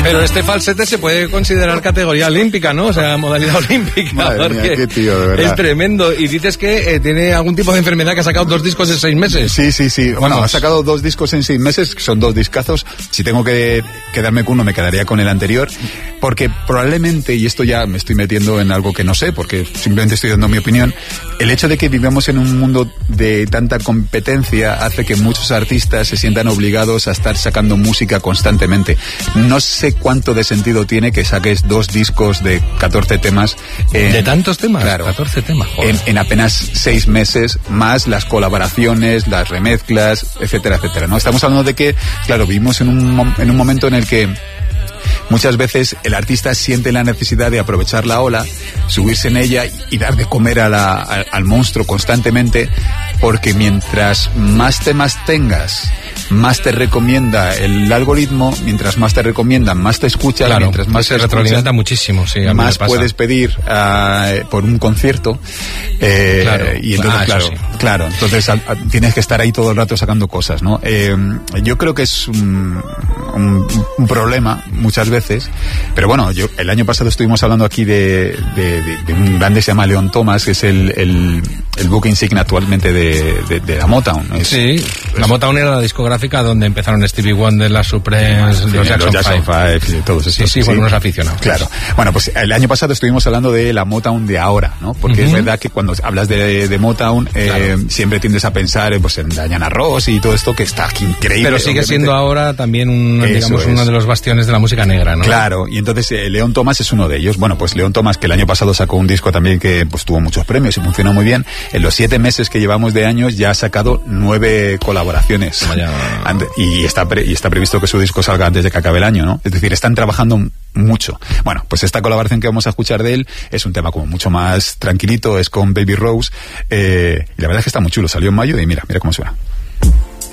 Pero este falsete se puede considerar categoría olímpica, ¿no? O sea, modalidad olímpica. Madre porque mía, qué tío, de verdad. Es tremendo. Y dices que tiene algún tipo de enfermedad, que ha sacado 2 discos en 6 meses. Sí. Bueno, ha sacado 2 discos en 6 meses, que son 2 discazos. Si tengo que quedarme con uno, me quedaría con el anterior. Porque probablemente, y esto ya me estoy metiendo en algo que no sé, porque simplemente estoy dando mi opinión, el hecho de que vivamos en un mundo de tanta competencia hace que muchos artistas se sientan obligados a estar sacando música constantemente. No sé cuánto de sentido tiene que saques 2 discos de 14 temas. ¿De tantos temas? Claro. 14 temas, joder. En apenas 6 meses, más las colaboraciones, las remezclas, etcétera, etcétera, ¿no? Estamos hablando de que, claro, vivimos en un momento en el que muchas veces el artista siente la necesidad de aprovechar la ola, subirse en ella y dar de comer al monstruo constantemente, porque mientras más temas tengas, más te recomienda el algoritmo, mientras más te recomiendan, más te escuchas, claro, mientras más se retroalimenta muchísimo, sí, más puedes pedir por un concierto, y entonces claro, entonces tienes que estar ahí todo el rato sacando cosas, ¿no? Yo creo que es un problema muchas veces, pero bueno, el año pasado estuvimos hablando aquí de un grande que se llama Leon Thomas, que es el buque insignia actualmente de la Motown. La Motown era la discográfica donde empezaron Stevie Wonder, las Supremes, los Jackson 5, todos estos. Sí, bueno, unos aficionados. Claro. Bueno, pues el año pasado estuvimos hablando de la Motown de ahora, ¿no? Porque es verdad que cuando hablas de Motown, siempre tiendes a pensar pues, en Diana Ross y todo esto, que está increíble. Pero sigue siendo ahora también uno de los bastiones de la música negra, ¿no? Claro, y entonces Leon Thomas es uno de ellos. Bueno, pues Leon Thomas, que el año pasado sacó un disco también que pues tuvo muchos premios y funcionó muy bien. En los 7 meses que llevamos de años ya ha sacado 9 colaboraciones. Y está previsto que su disco salga antes de que acabe el año, ¿no? Es decir, están trabajando mucho. Bueno, pues esta colaboración que vamos a escuchar de él es un tema como mucho más tranquilito, es con Baby Rose, y la verdad es que está muy chulo. Salió en mayo y mira cómo suena.